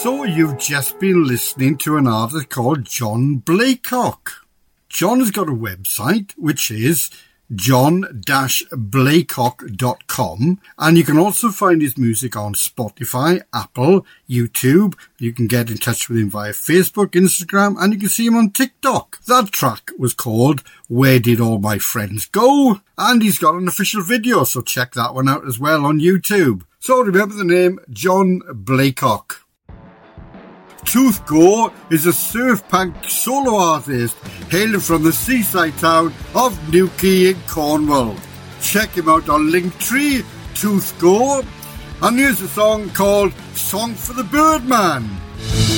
So you've just been listening to an artist called John Blaycock. John has got a website which is john-blaycock.com, and you can also find his music on Spotify, Apple, YouTube. You can get in touch with him via Facebook, Instagram, and you can see him on TikTok. That track was called Where Did All My Friends Go? And he's got an official video, so check that one out as well on YouTube. So remember the name, John Blaycock. Tooth Go is a surf punk solo artist hailing from the seaside town of Newquay in Cornwall. Check him out on Linktree, Tooth Go, and here's a song called Song for the Birdman.